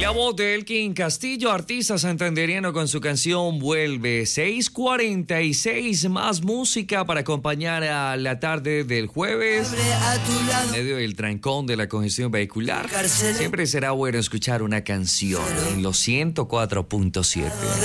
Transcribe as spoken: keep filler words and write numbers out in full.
La voz de Elkin Castillo, artista santanderiano con su canción Vuelve. seis cuarenta y seis, más música para acompañar a la tarde del jueves. En medio del trancón de la congestión vehicular, siempre será bueno escuchar una canción en los ciento cuatro punto siete.